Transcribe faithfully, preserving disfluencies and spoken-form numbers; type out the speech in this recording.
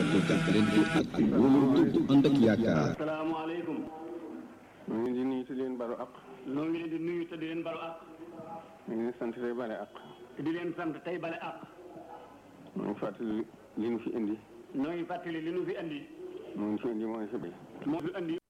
bu jàppalante ak wóolu ànd ak yaakaar. asalaamaaleykum. ñu ngi di nuyu te di leen balu ak. ñoo ngi leen di nuyu te di leen balu ak. ñu ngi leen sant tey bale ak. di leen sant tey bale ak. ñu ngi fàttali li nu fi indi. ñoo ngi fàttali li nu fi indi. mu ngi fi indi mooy fi bay. moo fi indi.